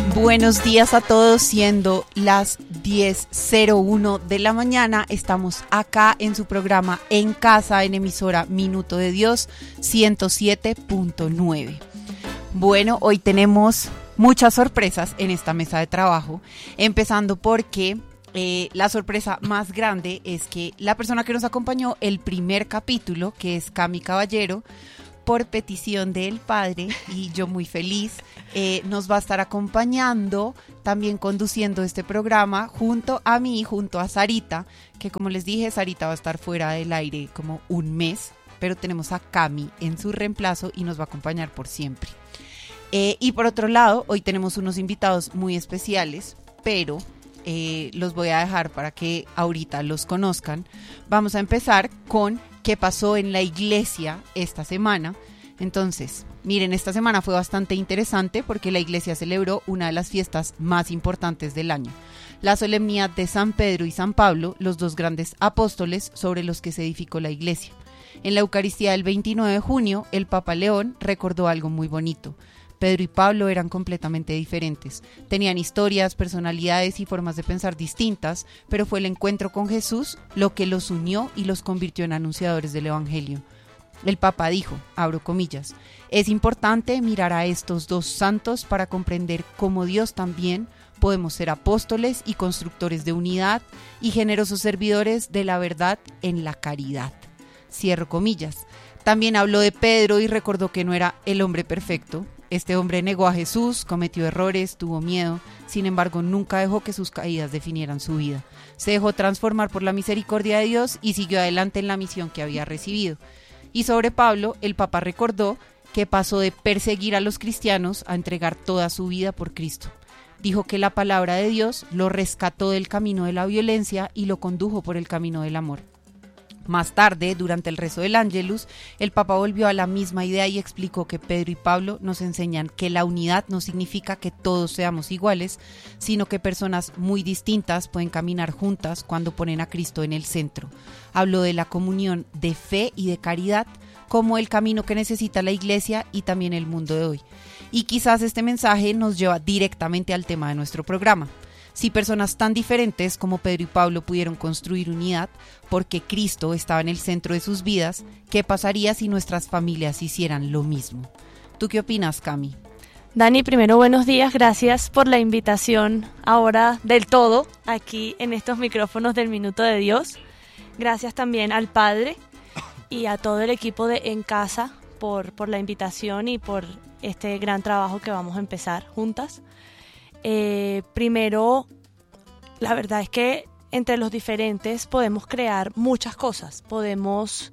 Buenos días a todos, siendo las 10:01 de la mañana, estamos acá en su programa En Casa, en emisora Minuto de Dios 107.9. Bueno, hoy tenemos muchas sorpresas en esta mesa de trabajo, empezando porque la sorpresa más grande es que la persona que nos acompañó el primer capítulo, que es Cami Caballero, por petición del padre, y yo muy feliz, nos va a estar acompañando, también conduciendo este programa junto a mí, junto a Sarita, que como les dije, Sarita va a estar fuera del aire como un mes, pero tenemos a Cami en su reemplazo y nos va a acompañar por siempre. Y por otro lado, hoy tenemos unos invitados muy especiales, pero los voy a dejar para que ahorita los conozcan. Vamos a empezar con qué pasó en la iglesia esta semana. Entonces, miren, esta semana fue bastante interesante porque la iglesia celebró una de las fiestas más importantes del año, la solemnidad de San Pedro y San Pablo, los dos grandes apóstoles sobre los que se edificó la iglesia. En la Eucaristía del 29 de junio, el Papa León recordó algo muy bonito. Pedro y Pablo eran completamente diferentes, tenían historias, personalidades y formas de pensar distintas, pero fue el encuentro con Jesús lo que los unió y los convirtió en anunciadores del Evangelio. El Papa dijo, abro comillas, es importante mirar a estos dos santos para comprender cómo Dios también podemos ser apóstoles y constructores de unidad y generosos servidores de la verdad en la caridad. Cierro comillas. También habló de Pedro y recordó que no era el hombre perfecto. Este hombre negó a Jesús, cometió errores, tuvo miedo, sin embargo nunca dejó que sus caídas definieran su vida. Se dejó transformar por la misericordia de Dios y siguió adelante en la misión que había recibido. Y sobre Pablo, el Papa recordó que pasó de perseguir a los cristianos a entregar toda su vida por Cristo. Dijo que la palabra de Dios lo rescató del camino de la violencia y lo condujo por el camino del amor. Más tarde, durante el rezo del Ángelus, el Papa volvió a la misma idea y explicó que Pedro y Pablo nos enseñan que la unidad no significa que todos seamos iguales, sino que personas muy distintas pueden caminar juntas cuando ponen a Cristo en el centro. Habló de la comunión de fe y de caridad como el camino que necesita la Iglesia y también el mundo de hoy. Y quizás este mensaje nos lleva directamente al tema de nuestro programa. Si personas tan diferentes como Pedro y Pablo pudieron construir unidad porque Cristo estaba en el centro de sus vidas, ¿qué pasaría si nuestras familias hicieran lo mismo? ¿Tú qué opinas, Cami? Dani, primero buenos días, gracias por la invitación ahora del todo aquí en estos micrófonos del Minuto de Dios. Gracias también al Padre y a todo el equipo de En Casa por la invitación y por este gran trabajo que vamos a empezar juntas. Primero, la verdad es que entre los diferentes podemos crear muchas cosas, podemos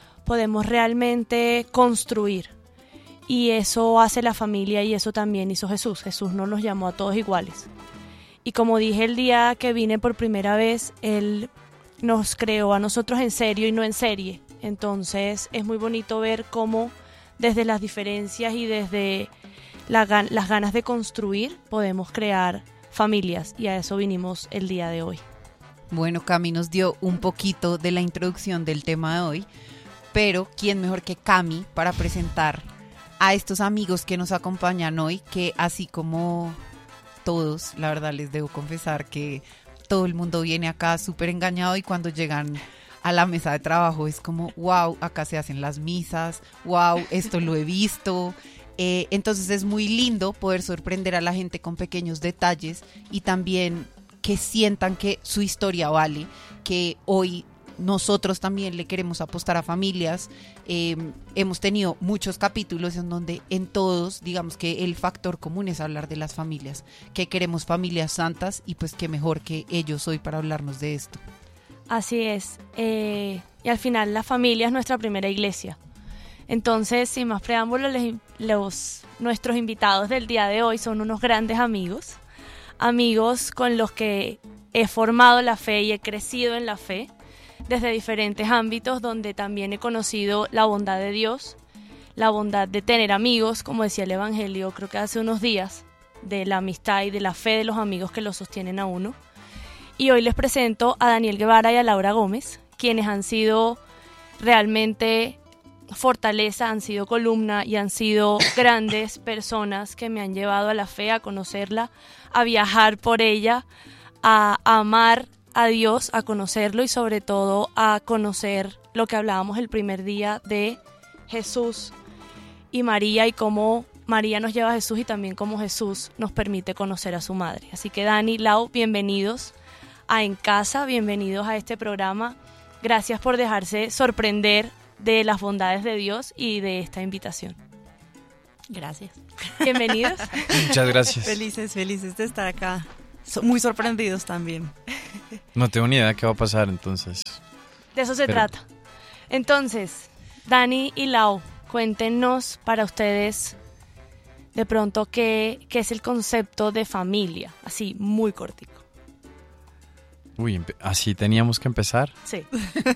realmente construir, y eso hace la familia y eso también hizo Jesús. Jesús no nos llamó a todos iguales, y como dije el día que vine por primera vez, Él nos creó a nosotros en serio y no en serie. Entonces es muy bonito ver cómo desde las diferencias y desde las ganas de construir podemos crear familias, y a eso vinimos el día de hoy. Bueno, Cami nos dio un poquito de la introducción del tema de hoy, pero ¿quién mejor que Cami para presentar a estos amigos que nos acompañan hoy? Que así como todos, la verdad les debo confesar que todo el mundo viene acá súper engañado, y cuando llegan a la mesa de trabajo es como, wow, acá se hacen las misas, wow, esto lo he visto. Entonces es muy lindo poder sorprender a la gente con pequeños detalles y también que sientan que su historia vale, que hoy nosotros también le queremos apostar a familias. Hemos tenido muchos capítulos en donde en todos, digamos que el factor común es hablar de las familias, que queremos familias santas, y pues qué mejor que ellos hoy para hablarnos de esto. Así es, y al final la familia es nuestra primera iglesia. Entonces, sin más preámbulo, nuestros invitados del día de hoy son unos grandes amigos con los que he formado la fe y he crecido en la fe desde diferentes ámbitos, donde también he conocido la bondad de Dios, la bondad de tener amigos, como decía el Evangelio, creo que hace unos días, de la amistad y de la fe de los amigos que lo sostienen a uno. Y hoy les presento a Daniel Guevara y a Laura Gómez, quienes han sido realmente fortaleza, han sido columna y han sido grandes personas que me han llevado a la fe, a conocerla, a viajar por ella, a amar a Dios, a conocerlo y sobre todo a conocer lo que hablábamos el primer día de Jesús y María y cómo María nos lleva a Jesús y también cómo Jesús nos permite conocer a su madre. Así que Dani, Lau, bienvenidos a En Casa, bienvenidos a este programa. Gracias por dejarse sorprender de las bondades de Dios y de esta invitación. Gracias. Bienvenidos. Muchas gracias. Felices de estar acá. Muy sorprendidos también. No tengo ni idea de qué va a pasar entonces. De eso se trata. Entonces, Dani y Lau, cuéntenos para ustedes de pronto qué es el concepto de familia, así muy cortico. Uy, ¿así teníamos que empezar? Sí.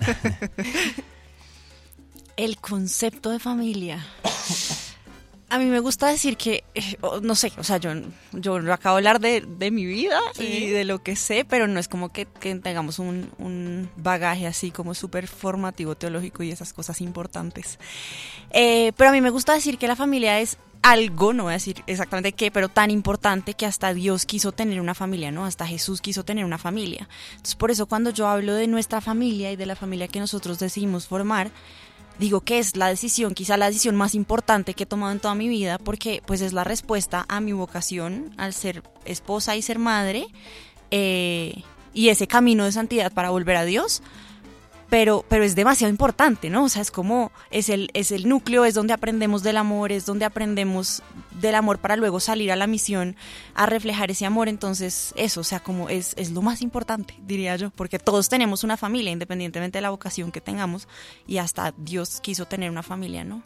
El concepto de familia. A mí me gusta decir que, no sé, o sea, yo acabo de hablar de mi vida y de lo que sé, pero no es como que tengamos un bagaje así como súper formativo, teológico y esas cosas importantes. Pero a mí me gusta decir que la familia es algo, no voy a decir exactamente qué, pero tan importante que hasta Dios quiso tener una familia, ¿no? Hasta Jesús quiso tener una familia. Entonces, por eso cuando yo hablo de nuestra familia y de la familia que nosotros decidimos formar, digo que es la decisión, quizá la decisión más importante que he tomado en toda mi vida, porque pues es la respuesta a mi vocación al ser esposa y ser madre, y ese camino de santidad para volver a Dios, pero es demasiado importante, ¿no? O sea, es como, es el núcleo, es donde aprendemos del amor, es donde aprendemos del amor para luego salir a la misión a reflejar ese amor. Entonces eso, o sea, como es lo más importante, diría yo, porque todos tenemos una familia, independientemente de la vocación que tengamos, y hasta Dios quiso tener una familia, ¿no?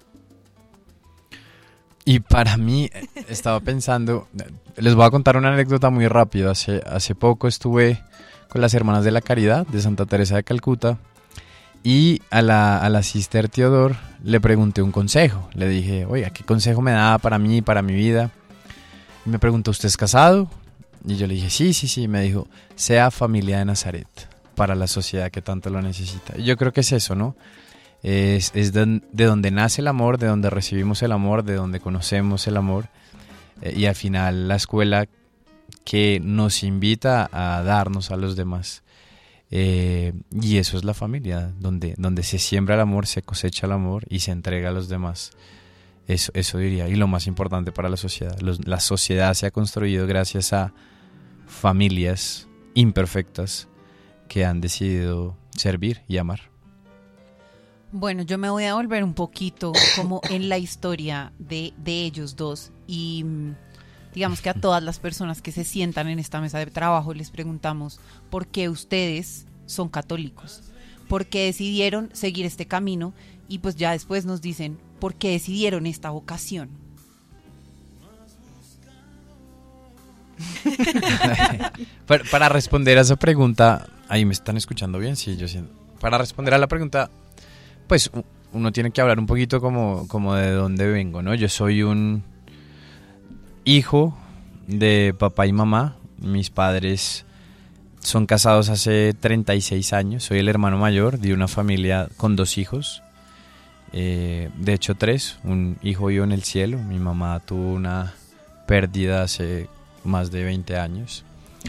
Y para mí, estaba pensando, les voy a contar una anécdota muy rápida. Hace poco estuve con las Hermanas de la Caridad de Santa Teresa de Calcuta y a la Sister Teodor le pregunté un consejo. Le dije, oiga, ¿qué consejo me da para mí, para mi vida? Y me preguntó, ¿usted es casado? Y yo le dije, sí. Me dijo, sea familia de Nazaret para la sociedad que tanto lo necesita. Y yo creo que es eso, ¿no? Es de donde nace el amor, de donde recibimos el amor, de donde conocemos el amor, y al final la escuela que nos invita a darnos a los demás, y eso es la familia, donde se siembra el amor, se cosecha el amor y se entrega a los demás. Eso diría, y lo más importante para la sociedad. La sociedad se ha construido gracias a familias imperfectas que han decidido servir y amar. Bueno, yo me voy a volver un poquito como en la historia de ellos dos y digamos que a todas las personas que se sientan en esta mesa de trabajo les preguntamos por qué ustedes son católicos, por qué decidieron seguir este camino y pues ya después nos dicen por qué decidieron esta vocación. Para responder a esa pregunta, ahí me están escuchando bien, sí, yo siento. Para responder a la pregunta, pues uno tiene que hablar un poquito como de dónde vengo, ¿no? Yo soy un hijo de papá y mamá. Mis padres son casados hace 36 años. Soy el hermano mayor de una familia con 2 hijos. De hecho 3, un hijo vivo en el cielo. Mi mamá tuvo una pérdida hace más de 20 años.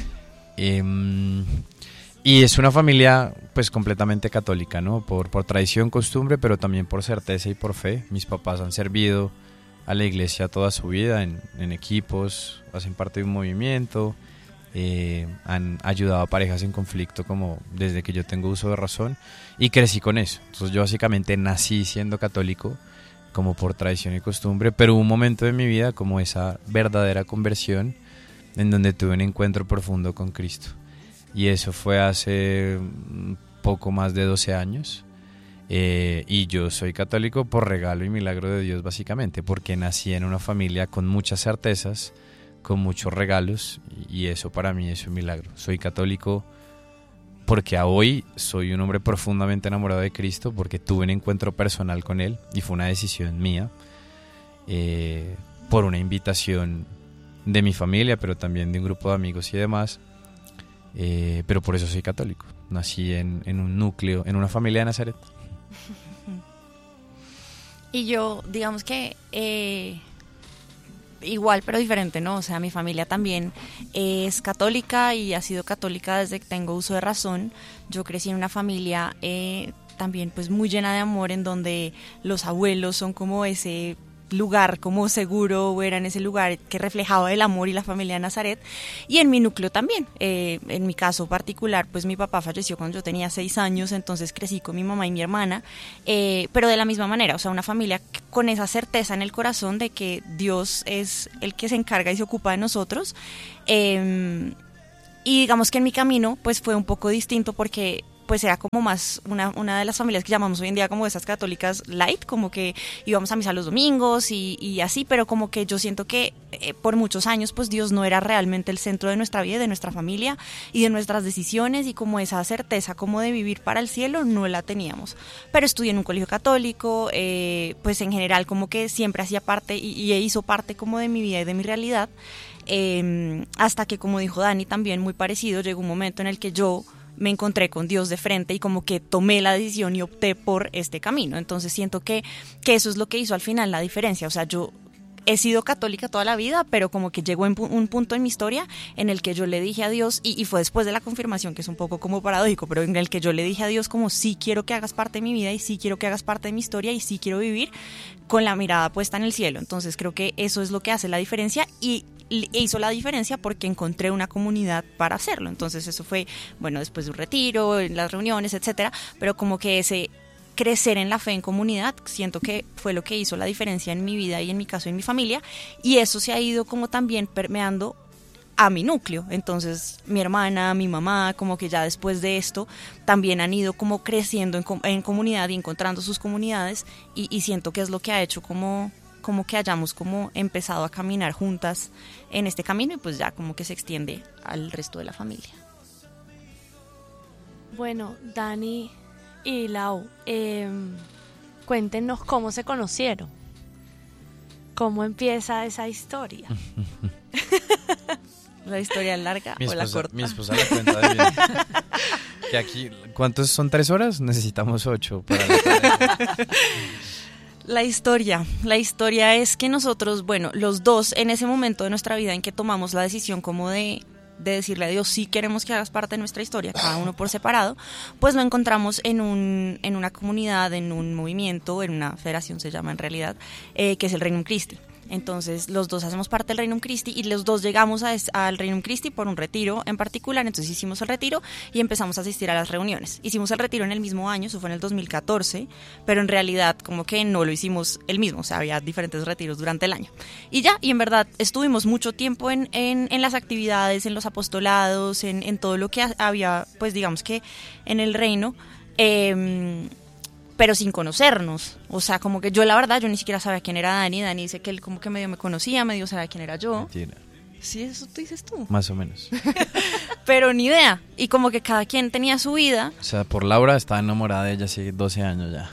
Y es una familia pues completamente católica, ¿no? Por tradición, costumbre, pero también por certeza y por fe. Mis papás han servido a la iglesia toda su vida en equipos, hacen parte de un movimiento, han ayudado a parejas en conflicto como desde que yo tengo uso de razón y crecí con eso. Entonces yo básicamente nací siendo católico como por tradición y costumbre, pero hubo un momento de mi vida como esa verdadera conversión en donde tuve un encuentro profundo con Cristo. Y eso fue hace poco más de 12 años. Y yo soy católico por regalo y milagro de Dios básicamente, porque nací en una familia con muchas certezas, con muchos regalos, y eso para mí es un milagro. Soy católico porque a hoy soy un hombre profundamente enamorado de Cristo, porque tuve un encuentro personal con Él y fue una decisión mía, por una invitación de mi familia, pero también de un grupo de amigos y demás. Pero por eso soy católico. Nací en un núcleo, en una familia de Nazaret. Y yo, digamos que igual pero diferente, ¿no? O sea, mi familia también es católica y ha sido católica desde que tengo uso de razón. Yo crecí en una familia también pues muy llena de amor, en donde los abuelos son como ese lugar como seguro, o eran ese lugar que reflejaba el amor y la familia de Nazaret. Y en mi núcleo también, en mi caso particular, pues mi papá falleció cuando yo tenía 6 años, entonces crecí con mi mamá y mi hermana, pero de la misma manera, o sea, una familia con esa certeza en el corazón de que Dios es el que se encarga y se ocupa de nosotros. Y digamos que en mi camino pues fue un poco distinto, porque pues era como más una de las familias que llamamos hoy en día como esas católicas light, como que íbamos a misa los domingos y así, pero como que yo siento que por muchos años pues Dios no era realmente el centro de nuestra vida, de nuestra familia y de nuestras decisiones, y como esa certeza como de vivir para el cielo no la teníamos. Pero estudié en un colegio católico, pues en general como que siempre hacía parte y hizo parte como de mi vida y de mi realidad, hasta que, como dijo Dani, también muy parecido, llegó un momento en el que yo me encontré con Dios de frente y como que tomé la decisión y opté por este camino. Entonces siento que eso es lo que hizo al final la diferencia. O sea, yo he sido católica toda la vida, pero como que llegó un punto en mi historia en el que yo le dije a Dios, y fue después de la confirmación, que es un poco como paradójico, pero en el que yo le dije a Dios como sí quiero que hagas parte de mi vida y sí quiero que hagas parte de mi historia y sí quiero vivir con la mirada puesta en el cielo. Entonces creo que eso es lo que hace la diferencia, y hizo la diferencia porque encontré una comunidad para hacerlo. Entonces eso fue, bueno, después de un retiro, en las reuniones, etcétera, pero como que ese crecer en la fe en comunidad, siento que fue lo que hizo la diferencia en mi vida y en mi caso en mi familia, y eso se ha ido como también permeando a mi núcleo. Entonces mi hermana, mi mamá, como que ya después de esto también han ido como creciendo en comunidad y encontrando sus comunidades, y siento que es lo que ha hecho como que hayamos como empezado a caminar juntas en este camino, y pues ya como que se extiende al resto de la familia. Bueno, Dani y Lau, cuéntenos cómo se conocieron. ¿Cómo empieza esa historia? ¿La historia larga o la corta? Mi esposa la cuenta de bien. Que aquí, ¿cuántos son 3 horas? Necesitamos 8 para la tarea. La historia es que nosotros, bueno, los dos en ese momento de nuestra vida en que tomamos la decisión como de decirle a Dios sí queremos que hagas parte de nuestra historia, cada uno por separado, pues lo encontramos en una comunidad, en un movimiento, en una federación se llama en realidad, que es el Regnum Christi. Entonces los dos hacemos parte del Regnum Christi y los dos llegamos al Regnum Christi por un retiro en particular. Entonces hicimos el retiro y empezamos a asistir a las reuniones. Hicimos el retiro en el mismo año, eso fue en el 2014, pero en realidad como que no lo hicimos el mismo, o sea, había diferentes retiros durante el año. Y en verdad estuvimos mucho tiempo en las actividades, en los apostolados, en todo lo que había, pues digamos que en el reino, pero sin conocernos. O sea, como que yo la verdad, yo ni siquiera sabía quién era Dani. Dani dice que él como que medio me conocía, medio sabía quién era yo. Mentira. Sí, eso tú dices tú. Más o menos. Pero ni idea. Y como que cada quien tenía su vida. O sea, por Laura estaba enamorada de ella hace 12 años ya.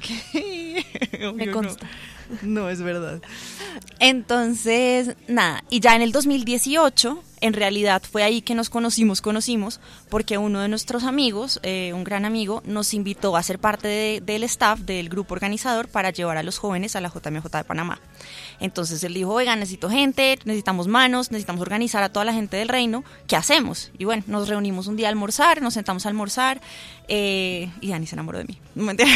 Me consta. No, es verdad. Entonces, nada, y ya en el 2018, en realidad fue ahí que nos conocimos, porque uno de nuestros amigos, un gran amigo, nos invitó a ser parte del staff del grupo organizador para llevar a los jóvenes a la JMJ de Panamá. Entonces él dijo, oigan, necesito gente, necesitamos manos, necesitamos organizar a toda la gente del reino, ¿qué hacemos? Y bueno, nos reunimos un día a almorzar, nos sentamos a almorzar, y Dani se enamoró de mí. No, mentira.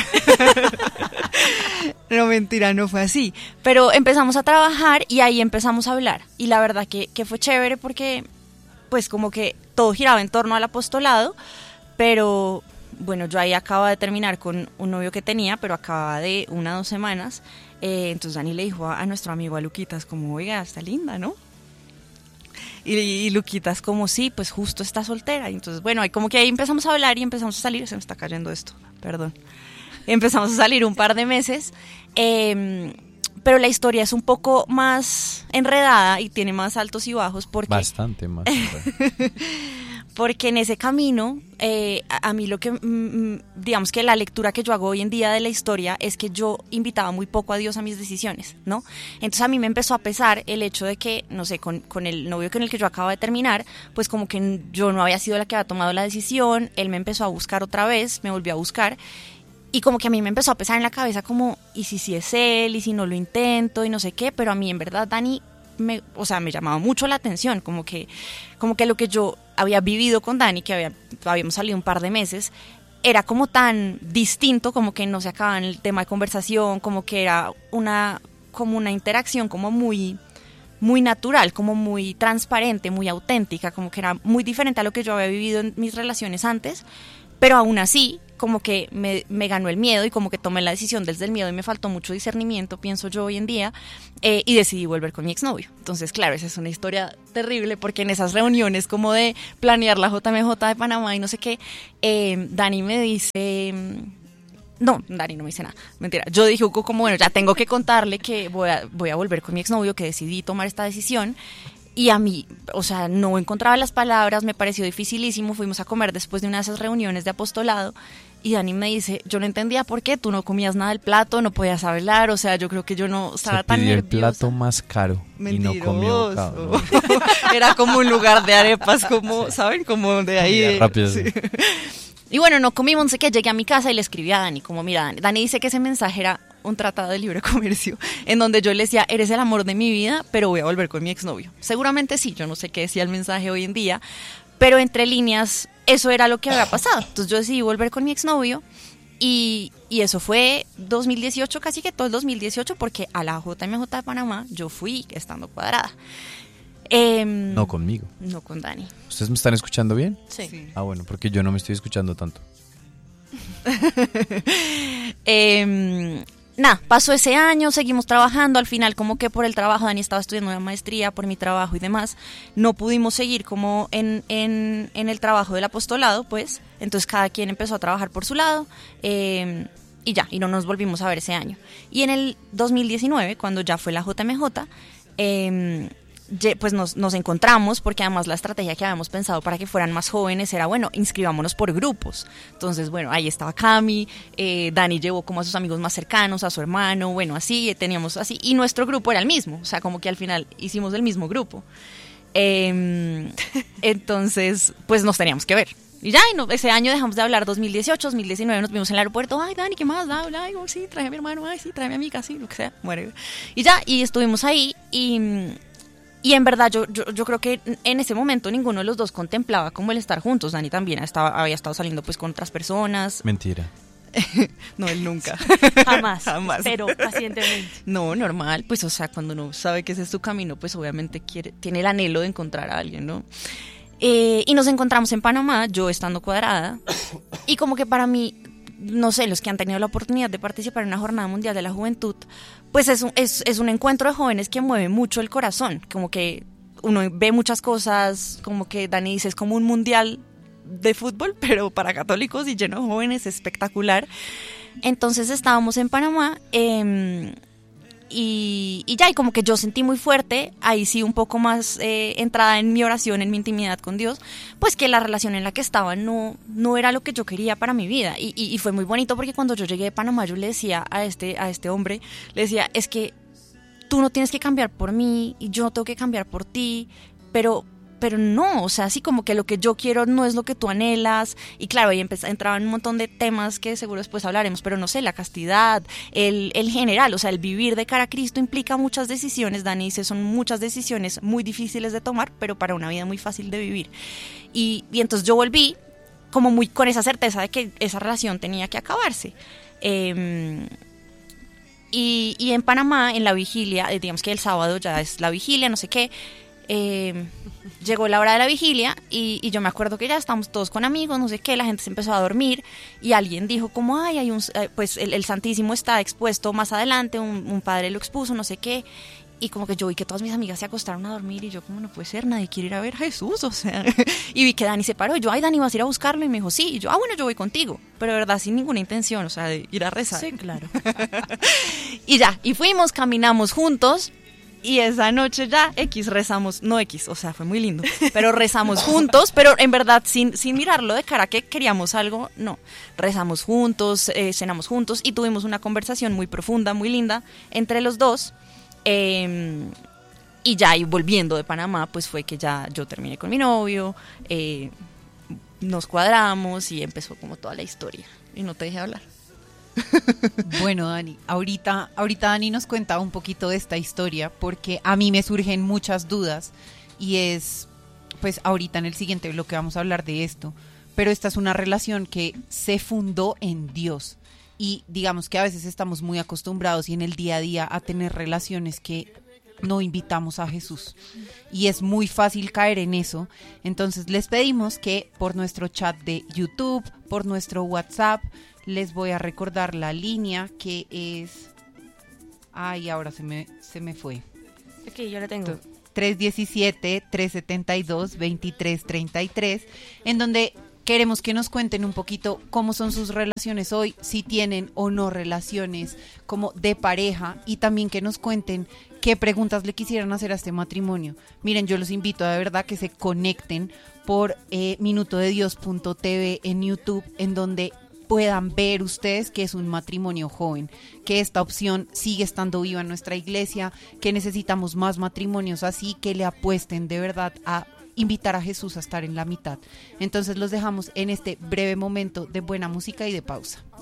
No, mentira, no fue así. Pero empezamos a trabajar y ahí empezamos a hablar. Y la verdad que fue chévere porque pues como que todo giraba en torno al apostolado, pero bueno, yo ahí acababa de terminar con un novio que tenía, pero acababa de 1 o 2 semanas. Entonces Dani le dijo a nuestro amigo, a Luquitas, como, oiga, está linda, ¿no? Y Luquitas como, sí, pues justo está soltera. Y entonces, bueno, ahí como que ahí empezamos a hablar y empezamos a salir. Se me está cayendo esto, perdón. Empezamos a salir un par de meses, pero la historia es un poco más enredada y tiene más altos y bajos porque... Bastante más. Porque en ese camino, a mí lo que, digamos que la lectura que yo hago hoy en día de la historia es que yo invitaba muy poco a Dios a mis decisiones, ¿no? Entonces a mí me empezó a pesar el hecho de que, no sé, con el novio con el que yo acabo de terminar, pues como que yo no había sido la que había tomado la decisión, él me empezó a buscar otra vez, me volvió a buscar. Y como que a mí me empezó a pesar en la cabeza como, ¿y si sí es él? ¿Y si no lo intento? Y no sé qué, pero a mí en verdad Dani me llamaba mucho la atención, como que lo que yo había vivido con Dani, que habíamos salido un par de meses, era como tan distinto, como que no se acababa en el tema de conversación, como que era una interacción como muy, muy natural, como muy transparente, muy auténtica, como que era muy diferente a lo que yo había vivido en mis relaciones antes, pero aún así como que me ganó el miedo y como que tomé la decisión desde el miedo y me faltó mucho discernimiento, pienso yo hoy en día, y decidí volver con mi exnovio. Entonces, claro, esa es una historia terrible porque en esas reuniones como de planear la JMJ de Panamá y no sé qué, Dani me dice... No, Dani no me dice nada, mentira. Yo dije, Hugo, como bueno, ya tengo que contarle que voy a volver con mi exnovio, que decidí tomar esta decisión. Y a mí, o sea, no encontraba las palabras, me pareció dificilísimo. Fuimos a comer después de una de esas reuniones de apostolado y Dani me dice, yo no entendía por qué tú no comías nada del plato, no podías hablar, o sea, yo creo que yo no estaba tan nerviosa. Se pidió el plato más caro. Mentiroso. Y no comió bocado, ¿no? Era como un lugar de arepas, como, ¿saben? Como de ahí. Rápido. Sí. Y bueno, no comimos, no sé qué, llegué a mi casa y le escribí a Dani, como mira, Dani dice que ese mensaje era un tratado de libre comercio, en donde yo le decía, eres el amor de mi vida, pero voy a volver con mi exnovio. Seguramente sí, yo no sé qué decía el mensaje hoy en día, pero entre líneas, eso era lo que había pasado. Entonces yo decidí volver con mi exnovio y eso fue 2018, casi que todo el 2018, porque a la JMJ de Panamá yo fui estando cuadrada. No conmigo. No con Dani. ¿Ustedes me están escuchando bien? Sí. Ah, bueno, porque yo no me estoy escuchando tanto. Nada, pasó ese año, seguimos trabajando, al final como que por el trabajo, Dani estaba estudiando una maestría, por mi trabajo y demás, no pudimos seguir como en el trabajo del apostolado, pues, entonces cada quien empezó a trabajar por su lado, y ya, y no nos volvimos a ver ese año. Y en el 2019, cuando ya fue la JMJ, pues nos encontramos, porque además la estrategia que habíamos pensado para que fueran más jóvenes era, bueno, inscribámonos por grupos. Entonces, bueno, ahí estaba Cami, Dani llevó como a sus amigos más cercanos, a su hermano, bueno, así, teníamos así, y nuestro grupo era el mismo, o sea, como que al final hicimos el mismo grupo. Entonces, pues nos teníamos que ver. Y ya, ese año dejamos de hablar, 2018, 2019 nos vimos en el aeropuerto, ay, Dani, ¿qué más? Ay, sí, trae a mi hermano, ay, sí, trae a mi amiga, sí, lo que sea, bueno. Y ya, y estuvimos ahí, y en verdad yo creo que en ese momento ninguno de los dos contemplaba como el estar juntos. Dani también había estado saliendo pues con otras personas. Mentira. No, él nunca. Jamás. Pero pacientemente. No, normal, pues o sea, cuando uno sabe que ese es su camino, pues obviamente tiene el anhelo de encontrar a alguien, ¿no? Y nos encontramos en Panamá, yo estando cuadrada, y como que para mí, no sé, los que han tenido la oportunidad de participar en una jornada mundial de la juventud, pues es un encuentro de jóvenes que mueve mucho el corazón, como que uno ve muchas cosas, como que Dani dice, es como un mundial de fútbol, pero para católicos y lleno de jóvenes, espectacular. Entonces estábamos en Panamá, y ya, y como que yo sentí muy fuerte, ahí sí un poco más entrada en mi oración, en mi intimidad con Dios, pues que la relación en la que estaba no era lo que yo quería para mi vida, y fue muy bonito porque cuando yo llegué de Panamá yo le decía a este hombre, le decía, es que tú no tienes que cambiar por mí y yo no tengo que cambiar por ti, pero no, o sea, así como que lo que yo quiero no es lo que tú anhelas, y claro, ahí entraban un montón de temas que seguro después hablaremos, pero no sé, la castidad, el general, o sea, el vivir de cara a Cristo implica muchas decisiones, Dani dice, son muchas decisiones muy difíciles de tomar, pero para una vida muy fácil de vivir, y entonces yo volví como muy con esa certeza de que esa relación tenía que acabarse, y en Panamá, en la vigilia, digamos que el sábado ya es la vigilia, no sé qué, llegó la hora de la vigilia y yo me acuerdo que ya estábamos todos con amigos, no sé qué, la gente se empezó a dormir y alguien dijo como, ay, hay pues el Santísimo está expuesto más adelante, un padre lo expuso, no sé qué, y como que yo vi que todas mis amigas se acostaron a dormir y yo como, no puede ser, nadie quiere ir a ver a Jesús, o sea, y vi que Dani se paró y yo, ay, Dani, ¿vas a ir a buscarlo? Y me dijo, sí, y yo, bueno, yo voy contigo, pero de verdad sin ninguna intención, o sea, de ir a rezar. Sí, claro. Y ya, y fuimos, caminamos juntos. Y esa noche ya rezamos, o sea, fue muy lindo, pero rezamos juntos, pero en verdad sin mirarlo de cara que queríamos algo, no, rezamos juntos, cenamos juntos y tuvimos una conversación muy profunda, muy linda entre los dos, y ya, y volviendo de Panamá, pues fue que ya yo terminé con mi novio, nos cuadramos y empezó como toda la historia, y no te dejé hablar. Bueno, Dani, ahorita Dani nos cuenta un poquito de esta historia porque a mí me surgen muchas dudas y es, pues ahorita en el siguiente bloque vamos a hablar de esto, pero esta es una relación que se fundó en Dios y digamos que a veces estamos muy acostumbrados y en el día a día a tener relaciones que no invitamos a Jesús y es muy fácil caer en eso. Entonces les pedimos que por nuestro chat de YouTube, por nuestro WhatsApp, les voy a recordar la línea que es... Ay, ahora se me fue. Ok, yo la tengo. 317-372-2333, en donde queremos que nos cuenten un poquito cómo son sus relaciones hoy, si tienen o no relaciones como de pareja y también que nos cuenten qué preguntas le quisieran hacer a este matrimonio. Miren, yo los invito de verdad que se conecten por minutodedios.tv en YouTube, en donde puedan ver ustedes que es un matrimonio joven, que esta opción sigue estando viva en nuestra iglesia, que necesitamos más matrimonios así, que le apuesten de verdad a invitar a Jesús a estar en la mitad. Entonces los dejamos en este breve momento de buena música y de pausa.